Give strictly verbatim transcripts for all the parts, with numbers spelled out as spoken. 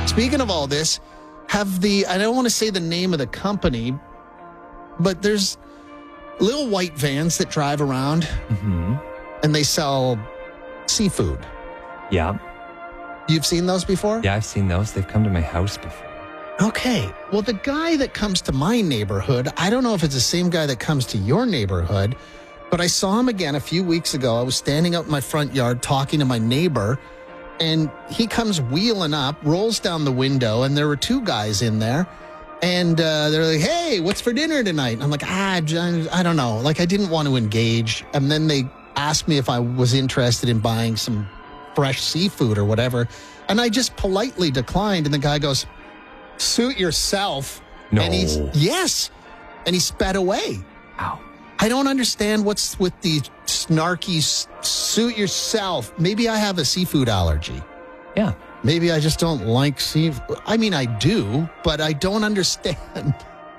Speaking of all this, have the, I don't want to say the name of the company, but there's little white vans that drive around Mm-hmm. and they sell seafood. Yeah. You've seen those before? Yeah, I've seen those. They've come to my house before. Okay. Well, the guy that comes to my neighborhood, I don't know if it's the same guy that comes to your neighborhood, but I saw him again a few weeks ago. I was standing out in my front yard talking to my neighbor, and he comes wheeling up, rolls down the window, and there were two guys in there. And uh, they're like, hey, what's for dinner tonight? And I'm like, ah, I don't know. Like, I didn't want to engage. And then they asked me if I was interested in buying some fresh seafood or whatever. And I just politely declined. And the guy goes, suit yourself. No. And he's, yes. And he sped away. Wow. I don't understand what's with the snarky s- suit yourself. Maybe I have a seafood allergy. Yeah. Maybe I just don't like seafood. I mean, I do, but I don't understand.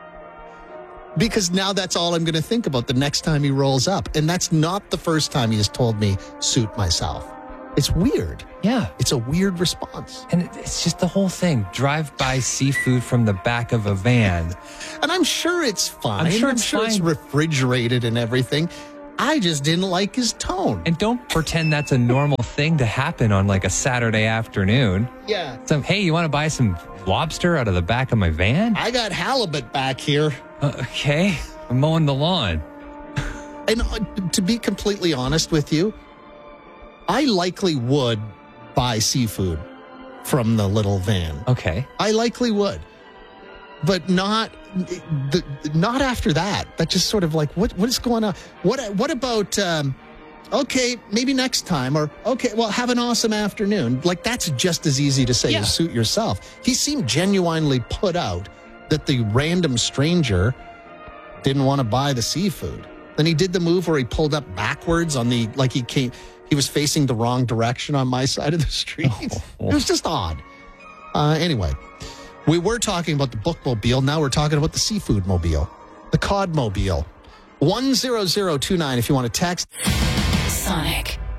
Because now that's all I'm going to think about the next time he rolls up. And that's not the first time he has told me, suit myself. It's weird. Yeah. It's a weird response. And it- it's just the whole thing. Drive by seafood from the back of a van. And I'm sure it's fine. I'm sure it's it's fine. refrigerated and everything. I just didn't like his tone. And don't pretend that's a normal thing to happen on like a Saturday afternoon. Yeah. So, hey, you want to buy some lobster out of the back of my van? I got halibut back here. Uh, okay. I'm mowing the lawn. And uh, to be completely honest with you, I likely would buy seafood from the little van. Okay. I likely would. But not the, not after that. That just sort of like, what what is going on? What what about, um, okay, maybe next time, or okay, well, have an awesome afternoon. Like, that's just as easy to say Yeah. as suit yourself. He seemed genuinely put out that the random stranger didn't want to buy the seafood. Then he did the move where he pulled up backwards on the, like he came, he was facing the wrong direction on my side of the street. Oh. It was just odd. Uh, anyway. We were talking about the bookmobile. Now we're talking about the seafood mobile, the cod mobile. one zero zero two nine if you want to text. Sonic.